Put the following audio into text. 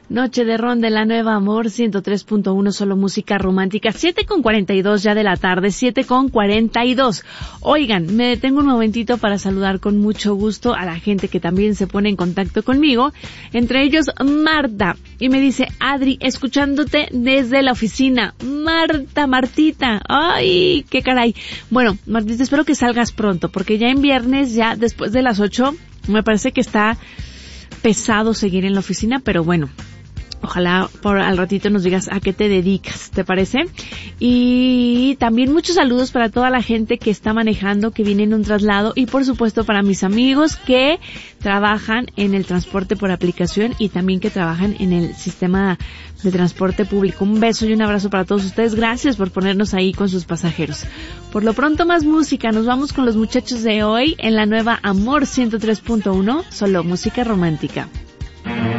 Noche de ron de la Nueva Amor 103.1, solo música romántica. 7:42 ya de la tarde, 7:42. Oigan, me detengo un momentito para saludar con mucho gusto a la gente que también se pone en contacto conmigo. Entre ellos, Marta. Y me dice, Adri, escuchándote desde la oficina. Martita. Ay, qué caray. Bueno, Martita, espero que salgas pronto, porque ya en viernes, ya después de las 8, me parece que está pesado seguir en la oficina, pero bueno. Ojalá por al ratito nos digas a qué te dedicas, ¿te parece? Y también muchos saludos para toda la gente que está manejando, que viene en un traslado, y por supuesto para mis amigos que trabajan en el transporte por aplicación y también que trabajan en el sistema de transporte público. Un beso y un abrazo para todos ustedes. Gracias por ponernos ahí con sus pasajeros. Por lo pronto, más música. Nos vamos con los muchachos de hoy en la Nueva Amor 103.1, solo música romántica.